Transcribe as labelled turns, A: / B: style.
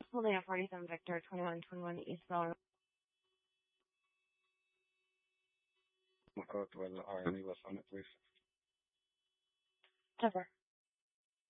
A: holding at 47 Victor, 2121 eastbound.
B: Code will R&D was on it, please.
A: Trevor.